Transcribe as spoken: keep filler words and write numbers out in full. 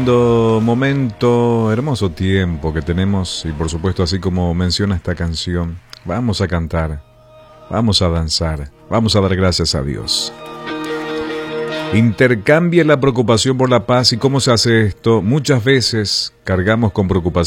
lindo momento, hermoso tiempo que tenemos y por supuesto así como menciona esta canción, vamos a cantar, vamos a danzar, vamos a dar gracias a Dios. Intercambie la preocupación por la paz. ¿Y cómo se hace esto? Muchas veces cargamos con preocupación